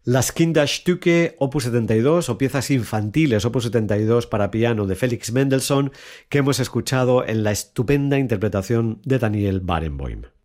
Las Kinderstücke Opus 72 o piezas infantiles Opus 72 para piano de Felix Mendelssohn, que hemos escuchado en la estupenda interpretación de Daniel Barenboim.